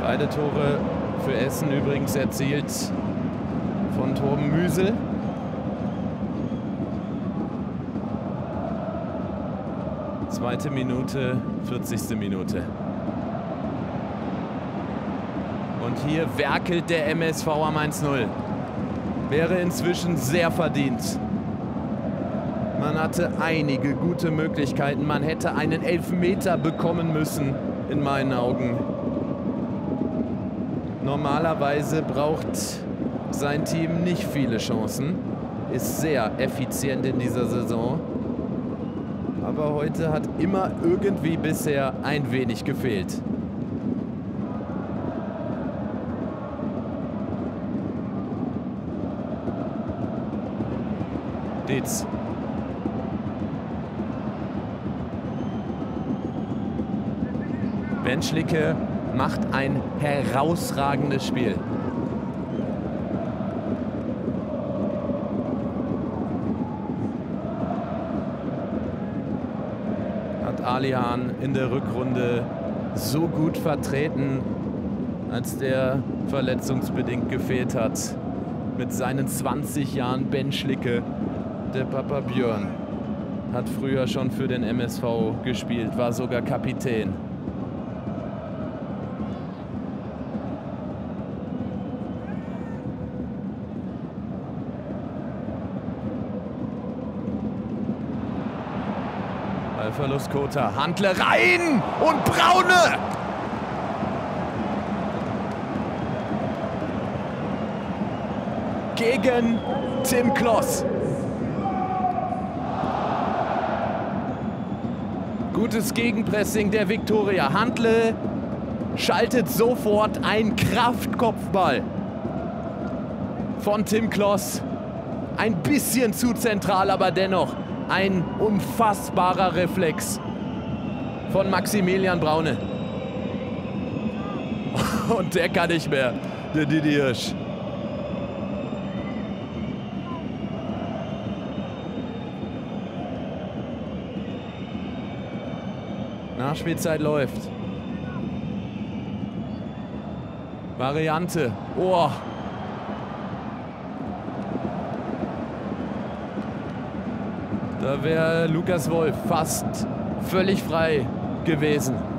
Beide Tore für Essen übrigens erzielt von Torben Müsel. Zweite Minute, 40. Minute. Und hier werkelt der MSV am 1:0. Wäre inzwischen sehr verdient. Man hatte einige gute Möglichkeiten. Man hätte einen Elfmeter bekommen müssen, in meinen Augen. Normalerweise braucht sein Team nicht viele Chancen. Ist sehr effizient in dieser Saison. Aber heute hat immer irgendwie bisher ein wenig gefehlt. Dietz. Ben Schlicke macht ein herausragendes Spiel. Hat Alihan in der Rückrunde so gut vertreten, als der verletzungsbedingt gefehlt hat. Mit seinen 20 Jahren Ben Schlicke. Der Papa Björn hat früher schon für den MSV gespielt, war sogar Kapitän. Ballverlust Kota, Handle rein und Braune! Gegen Tim Kloss. Gutes Gegenpressing der Viktoria. Handle schaltet sofort ein Kraftkopfball von Tim Kloss. Ein bisschen zu zentral, aber dennoch ein unfassbarer Reflex von Maximilian Braune. Und der kann nicht mehr, der Didi Hirsch. Nachspielzeit läuft. Variante. Oh. Da wäre Lukas Wolf fast völlig frei gewesen.